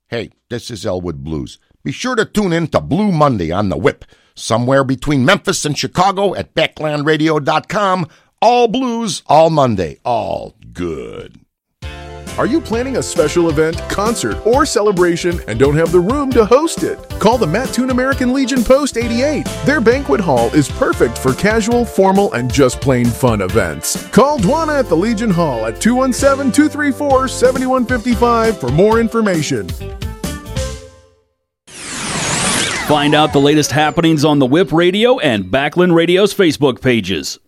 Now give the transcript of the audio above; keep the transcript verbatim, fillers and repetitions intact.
Hey, this is Elwood Blues. Be sure to tune in to Blue Monday on the Whip, somewhere between Memphis and Chicago at backland radio dot com. All blues, all Monday, all good. Are you planning a special event, concert, or celebration and don't have the room to host it? Call the Mattoon American Legion Post eighty-eight. Their banquet hall is perfect for casual, formal, and just plain fun events. Call Dwana at the Legion Hall at two one seven, two three four, seven one five five for more information. Find out the latest happenings on the Whip Radio and Backland Radio's Facebook pages.